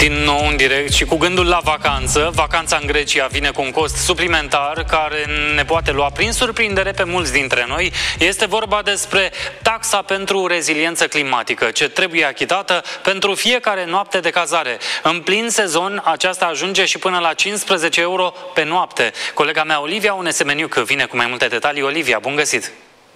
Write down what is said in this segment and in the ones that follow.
Din nou în direct și cu gândul la vacanță. Vacanța în Grecia vine cu un cost suplimentar care ne poate lua prin surprindere pe mulți dintre noi. Este vorba despre taxa pentru reziliență climatică, ce trebuie achitată pentru fiecare noapte de cazare. În plin sezon, aceasta ajunge și până la 15 euro pe noapte. Colega mea, Olivia Onesemeniuc, vine cu mai multe detalii. Olivia, bun găsit!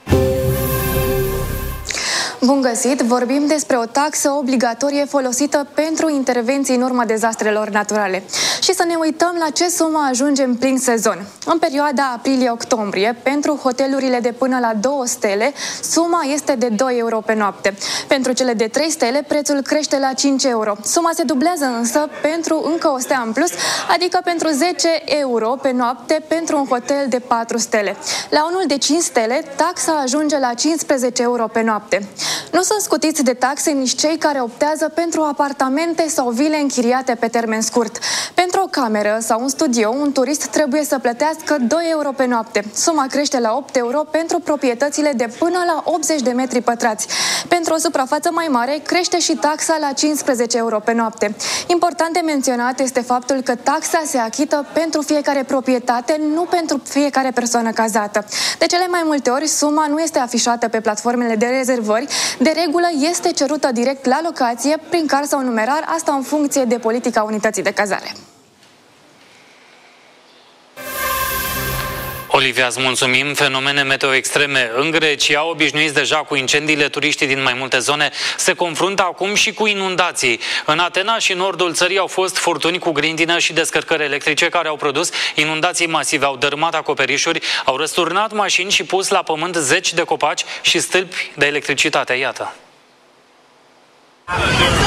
Bun găsit! Vorbim despre o taxă obligatorie folosită pentru intervenții în urma dezastrelor naturale. Și să ne uităm la ce sumă ajunge în plin sezon. În perioada aprilie-octombrie, pentru hotelurile de până la 2 stele, suma este de 2 euro pe noapte. Pentru cele de 3 stele, prețul crește la 5 euro. Suma se dublează însă pentru încă o stea în plus, adică pentru 10 euro pe noapte pentru un hotel de 4 stele. La unul de 5 stele, taxa ajunge la 15 euro pe noapte. Nu sunt scutiți de taxe nici cei care optează pentru apartamente sau vile închiriate pe termen scurt. Pentru o cameră sau un studio, un turist trebuie să plătească 2 euro pe noapte. Suma crește la 8 euro pentru proprietățile de până la 80 de metri pătrați. Pentru o suprafață mai mare, crește și taxa la 15 euro pe noapte. Important de menționat este faptul că taxa se achită pentru fiecare proprietate, nu pentru fiecare persoană cazată. De cele mai multe ori, suma nu este afișată pe platformele de rezervări. De regulă, este cerută direct la locație, prin car sau numerar, asta în funcție de politica unității de cazare. Olivia, îți mulțumim. Fenomene meteo extreme în Grecia, obișnuiți deja cu incendiile, turiștii din mai multe zone se confruntă acum și cu inundații. În Atena și nordul țării au fost furtuni cu grindină și descărcări electrice care au produs inundații masive, au dărâmat acoperișuri, au răsturnat mașini și pus la pământ zeci de copaci și stâlpi de electricitate. Iată.